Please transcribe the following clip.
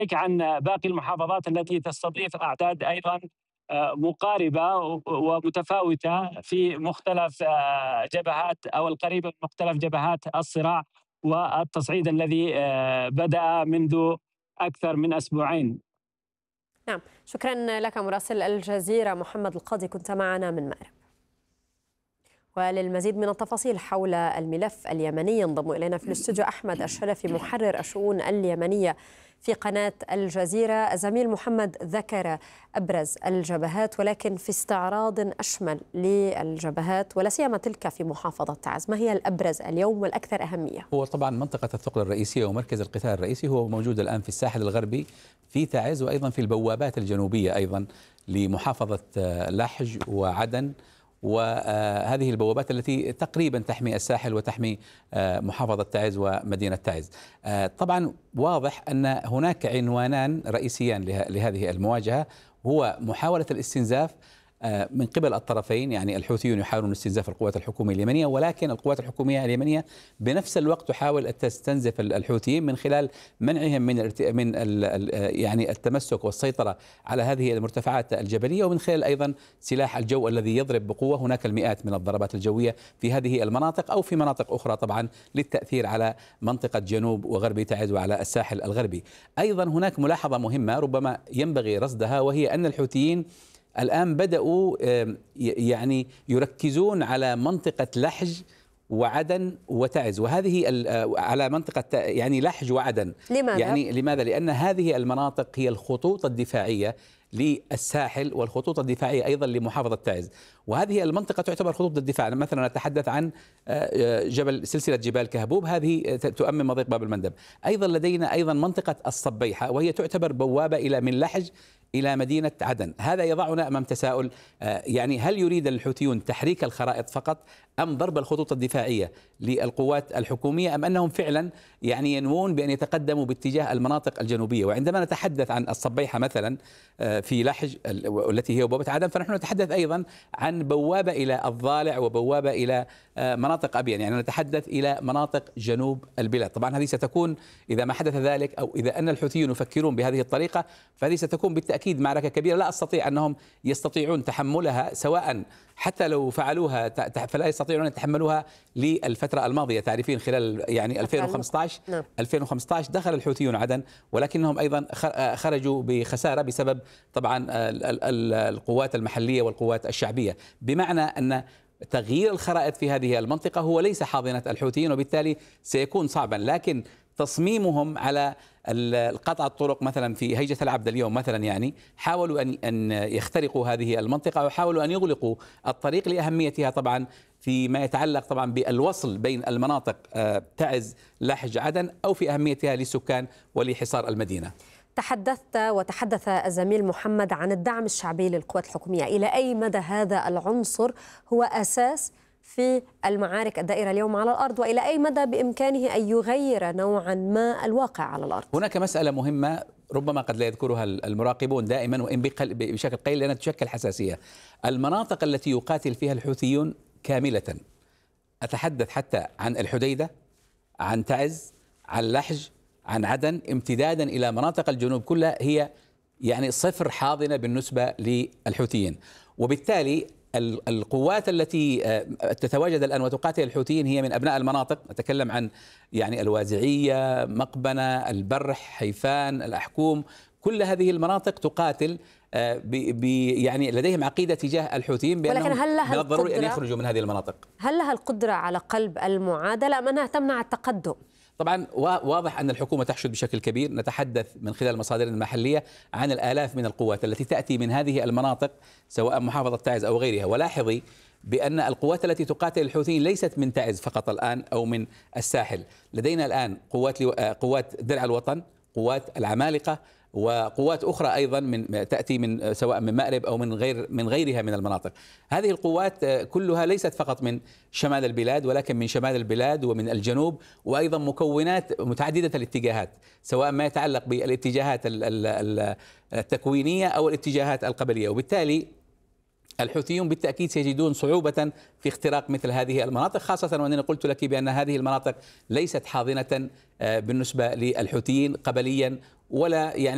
عن باقي المحافظات التي تستضيف أعداد أيضا مقاربة ومتفاوتة في مختلف جبهات أو القريبة من مختلف جبهات الصراع والتصعيد الذي بدأ منذ أكثر من أسبوعين. نعم، شكرا لك مراسل الجزيرة محمد القاضي، كنت معنا من مأرب. وللمزيد من التفاصيل حول الملف اليمني ينضم إلينا في الاستوديو أحمد الشرفي محرر الشؤون اليمنية في قناة الجزيرة. الزميل محمد ذكر أبرز الجبهات، ولكن في استعراض أشمل للجبهات ولا سيما تلك في محافظة تعز، ما هي الأبرز اليوم والأكثر أهمية؟ هو طبعا منطقة الثقل الرئيسية ومركز القتال الرئيسي هو موجود الآن في الساحل الغربي في تعز، وأيضا في البوابات الجنوبية أيضا لمحافظة لحج وعدن، وهذه البوابات التي تقريبا تحمي الساحل وتحمي محافظة تعز ومدينة تعز. طبعا واضح أن هناك عنوانان رئيسيان لهذه المواجهة، هو محاولة الاستنزاف من قبل الطرفين، يعني الحوثيون يحاولون استنزاف القوات الحكومية اليمنية، ولكن القوات الحكومية اليمنية بنفس الوقت تحاول أن تستنزف الحوثيين من خلال منعهم من يعني التمسك والسيطرة على هذه المرتفعات الجبلية، ومن خلال أيضا سلاح الجو الذي يضرب بقوة. هناك المئات من الضربات الجوية في هذه المناطق أو في مناطق أخرى طبعا للتأثير على منطقة جنوب وغرب تعز وعلى الساحل الغربي. أيضا هناك ملاحظة مهمة ربما ينبغي رصدها، وهي أن الحوثيين الآن بدأوا يعني يركزون على منطقة لحج وعدن وتعز، وهذه على منطقة يعني لحج وعدن. لماذا؟ يعني لماذا؟ لأن هذه المناطق هي الخطوط الدفاعية للساحل والخطوط الدفاعية أيضا لمحافظة تعز، وهذه المنطقة تعتبر خطوط الدفاع. مثلا نتحدث عن سلسلة جبال كهبوب، هذه تؤمن مضيق باب المندب. أيضا لدينا أيضا منطقة الصبيحة، وهي تعتبر بوابة إلى من لحج إلى مدينة عدن. هذا يضعنا أمام تساؤل، يعني هل يريد الحوثيون تحريك الخرائط فقط أم ضرب الخطوط الدفاعية للقوات الحكومية، أم أنهم فعلا يعني ينوون بأن يتقدموا باتجاه المناطق الجنوبية؟ وعندما نتحدث عن الصبيحة مثلا في لحج التي هي بوابة عدن، فنحن نتحدث أيضا عن بوابة إلى الضالع وبوابة إلى مناطق أبين، يعني نتحدث إلى مناطق جنوب البلاد. طبعا هذه ستكون إذا ما حدث ذلك، أو إذا أن الحوثيون يفكرون بهذه الطريقة، فهذه ستكون بالتأكيد معركة كبيرة لا أستطيع أنهم يستطيعون تحملها، سواء حتى لو فعلوها فلا يستطيعون أن يتحملوها للفترة الماضية. تعرفين خلال يعني 2015 دخل الحوثيون عدن، ولكنهم أيضا خرجوا بخسارة بسبب طبعا القوات المحلية والقوات الشعبية، بمعنى أن تغيير الخرائط في هذه المنطقة هو ليس حاضنة الحوثيين، وبالتالي سيكون صعبا. لكن تصميمهم على القطع الطرق مثلا في هيجة العبد اليوم مثلا، يعني حاولوا أن يخترقوا هذه المنطقة، وحاولوا أن يغلقوا الطريق لأهميتها طبعا فيما يتعلق طبعا بالوصل بين المناطق تعز لحج عدن، أو في أهميتها للسكان ولحصار المدينة. تحدثت وتحدث الزميل محمد عن الدعم الشعبي للقوات الحكومية، إلى أي مدى هذا العنصر هو أساس في المعارك الدائرة اليوم على الأرض، وإلى أي مدى بإمكانه أن يغير نوعا ما الواقع على الأرض؟ هناك مسألة مهمة ربما قد لا يذكرها المراقبون دائما، وإن بشكل قليل، لأنها تشكل حساسية. المناطق التي يقاتل فيها الحوثيون كاملة، أتحدث حتى عن الحديدة، عن تعز، عن لحج، عن عدن، امتدادا إلى مناطق الجنوب كلها، هي يعني صفر حاضنة بالنسبة للحوثيين. وبالتالي القوات التي تتواجد الآن وتقاتل الحوثيين هي من أبناء المناطق. نتكلم عن يعني الوازعية، مقبنة، البرح، حيفان، الأحكوم، كل هذه المناطق تقاتل يعني لديهم عقيدة تجاه الحوثيين بأنهم من الضروري أن يخرجوا من هذه المناطق. هل لها القدرة على قلب المعادلة أم أنها تمنع التقدم؟ طبعا واضح أن الحكومة تحشد بشكل كبير. نتحدث من خلال المصادر المحلية عن الآلاف من القوات التي تأتي من هذه المناطق، سواء محافظة تعز أو غيرها. ولاحظي بأن القوات التي تقاتل الحوثيين ليست من تعز فقط الآن أو من الساحل. لدينا الآن قوات درع الوطن، قوات العمالقة، وقوات أخرى أيضا تأتي من سواء من مأرب أو من غيرها من المناطق. هذه القوات كلها ليست فقط من شمال البلاد، ولكن من شمال البلاد ومن الجنوب، وأيضا مكونات متعددة الاتجاهات، سواء ما يتعلق بالاتجاهات التكوينية أو الاتجاهات القبلية. وبالتالي الحوثيون بالتأكيد سيجدون صعوبة في اختراق مثل هذه المناطق، خاصة وأنني قلت لك بأن هذه المناطق ليست حاضنة بالنسبة للحوثيين قبليا، ولا يعني